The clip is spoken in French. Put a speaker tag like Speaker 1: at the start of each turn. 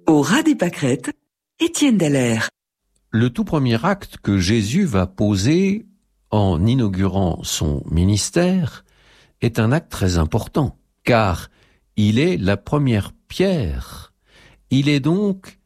Speaker 1: Au ras des pâquerettes, Étienne Dallaire.
Speaker 2: Le tout premier acte que Jésus va poser en inaugurant son ministère est un acte très important, car il est la première pierre. Il est donc